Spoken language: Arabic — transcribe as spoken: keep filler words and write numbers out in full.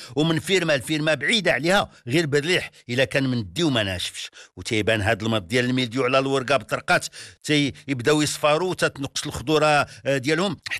ومن فيرما لفيرما بعيده عليها غير بالريح الا كان من الدي وما ناشفش. وتيبان هاد المط ديال الميلديو على الورقه بطرقات تيبداو يصفاروا وتتنقص الخضوره ديالهم